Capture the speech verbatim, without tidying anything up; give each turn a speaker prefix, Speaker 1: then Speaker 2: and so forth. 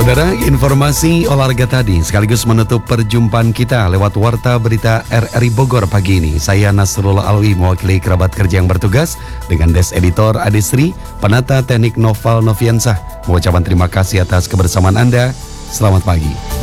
Speaker 1: Saudara, informasi olahraga tadi sekaligus menutup perjumpaan kita lewat Warta Berita R R I Bogor pagi ini. Saya Nasrullah Alwi mewakili kerabat kerja yang bertugas dengan Des Editor Adesri, penata teknik Noval Noviansah. Mengucapkan terima kasih atas kebersamaan Anda. Selamat pagi.